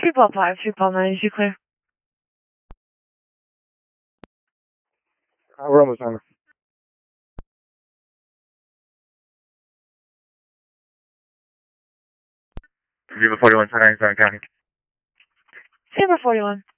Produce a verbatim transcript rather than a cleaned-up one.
three Paul five, three Paul nine, is you clear? Uh, we're almost done. Viva forty-one, ten ninety-seven County. Saber forty-one.